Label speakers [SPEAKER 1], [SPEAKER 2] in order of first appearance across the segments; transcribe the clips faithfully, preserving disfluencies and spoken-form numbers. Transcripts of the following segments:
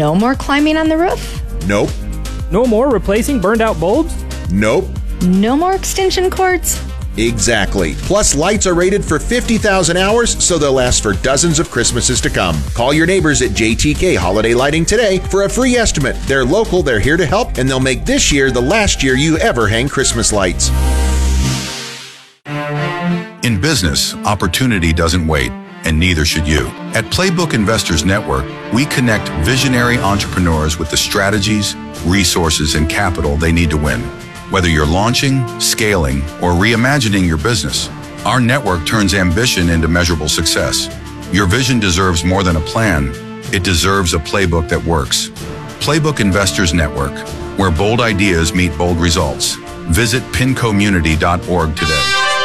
[SPEAKER 1] No more climbing on the roof?
[SPEAKER 2] Nope.
[SPEAKER 3] No more replacing burned out bulbs?
[SPEAKER 2] Nope.
[SPEAKER 1] No more extension cords?
[SPEAKER 2] Exactly. Plus, lights are rated for fifty thousand hours, so they'll last for dozens of Christmases to come. Call your neighbors at J T K Holiday Lighting today for a free estimate. They're local, they're here to help, and they'll make this year the last year you ever hang Christmas lights.
[SPEAKER 4] In business, opportunity doesn't wait, and neither should you. At Playbook Investors Network, we connect visionary entrepreneurs with the strategies, resources, and capital they need to win. Whether you're launching, scaling, or reimagining your business, our network turns ambition into measurable success. Your vision deserves more than a plan. It deserves a playbook that works. Playbook Investors Network, where bold ideas meet bold results. Visit pincommunity dot org today.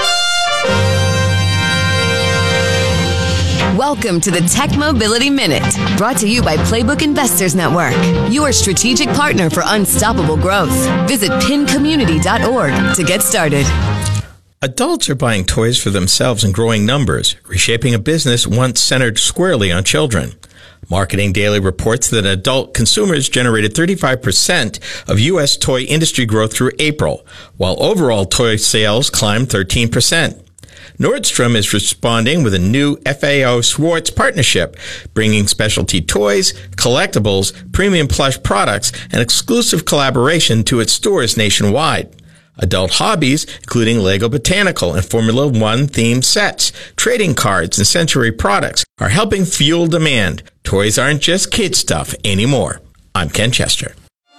[SPEAKER 5] Welcome to the Tech Mobility Minute, brought to you by Playbook Investors Network, your strategic partner for unstoppable growth. Visit pin community dot org to get started.
[SPEAKER 6] Adults are buying toys for themselves in growing numbers, reshaping a business once centered squarely on children. Marketing Daily reports that adult consumers generated thirty-five percent of U S toy industry growth through April, while overall toy sales climbed thirteen percent. Nordstrom is responding with a new F A O Schwarz partnership, bringing specialty toys, collectibles, premium plush products, and exclusive collaboration to its stores nationwide. Adult hobbies, including Lego Botanical and Formula One themed sets, trading cards, and Century products, are helping fuel demand. Toys aren't just kid stuff anymore. I'm Ken Chester.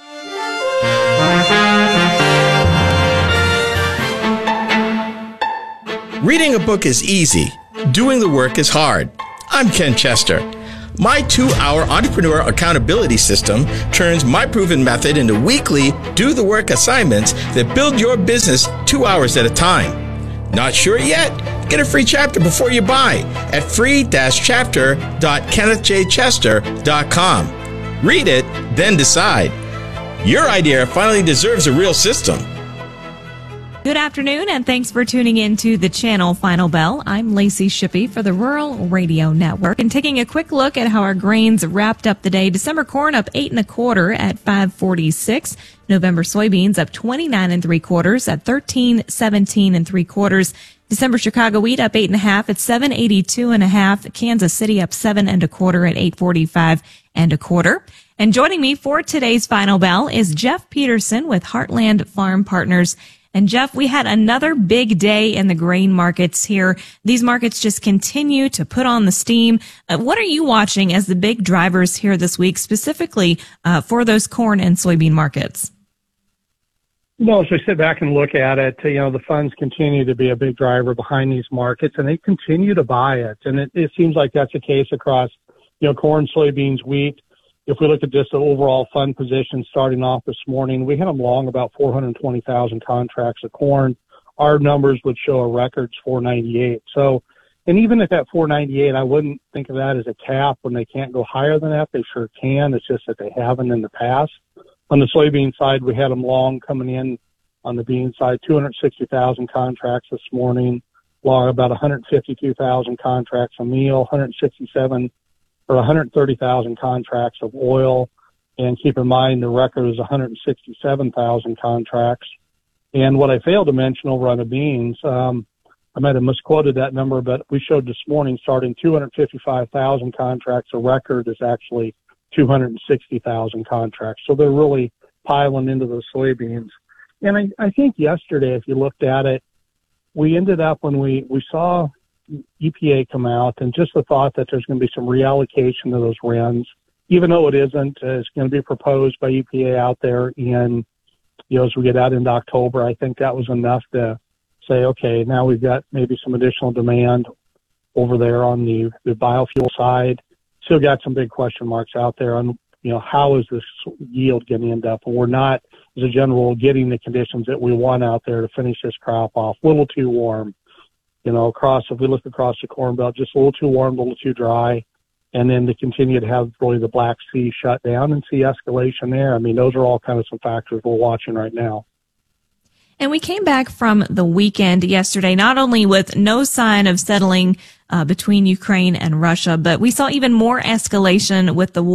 [SPEAKER 6] Reading a book is easy. Doing the work is hard. I'm Ken Chester. My two-hour entrepreneur accountability system turns my proven method into weekly do-the-work assignments that build your business two hours at a time. Not sure yet? Get a free chapter before you buy at free dash chapter dot kenneth j chester dot com. Read it, then decide. Your idea finally deserves a real system.
[SPEAKER 7] Good afternoon, and thanks for tuning in to the channel Final Bell. I'm Lacey Shippey for the Rural Radio Network, and taking a quick look at how our grains wrapped up the day. December corn up eight and a quarter at five forty-six. November soybeans up twenty-nine and three quarters at thirteen seventeen and three quarters. December Chicago wheat up eight and a half at seven eighty-two and a half. Kansas City up seven and a quarter at eight forty-five and a quarter. And joining me for today's Final Bell is Jeff Peterson with Heartland Farm Partners. And Jeff, we had another big day in the grain markets here. These markets just continue to put on the steam. Uh, what are you watching as the big drivers here this week, specifically uh, for those corn and soybean markets?
[SPEAKER 8] You know, as we sit back and look at it, you know, the funds continue to be a big driver behind these markets, and they continue to buy it. And it, it seems like that's the case across, you know, corn, soybeans, wheat. If we look at just the overall fund position starting off this morning, we had them long about four hundred twenty thousand contracts of corn. Our numbers would show a record's four ninety-eight. So, and even at that four ninety-eight, I wouldn't think of that as a cap when they can't go higher than that. They sure can. It's just that they haven't in the past. On the soybean side, we had them long coming in on the bean side, two hundred sixty thousand contracts this morning, long about one hundred fifty-two thousand contracts of meal, one hundred sixty-seven or one hundred thirty thousand contracts of oil. And keep in mind, the record is one hundred sixty-seven thousand contracts. And what I failed to mention over on the beans, um, I might have misquoted that number, but we showed this morning starting two hundred fifty-five thousand contracts. A record is actually two hundred sixty thousand contracts. So they're really piling into those soybeans. And I, I think yesterday, if you looked at it, we ended up when we, we saw E P A come out, and just the thought that there's going to be some reallocation of those R I Ns, even though it isn't, uh, it's going to be proposed by E P A out there in, you know, as we get out into October. I think that was enough to say, okay, now we've got maybe some additional demand over there on the, the biofuel side. Still got some big question marks out there on, you know, how is this yield going to end up? And we're not, as a general, getting the conditions that we want out there to finish this crop off. A little too warm. You know, across, if we look across the Corn Belt, just a little too warm, a little too dry, and then to continue to have really the Black Sea shut down and see escalation there. I mean, those are all kind of some factors we're watching right now.
[SPEAKER 7] And we came back from the weekend yesterday, not only with no sign of settling uh, between Ukraine and Russia, but we saw even more escalation with the war.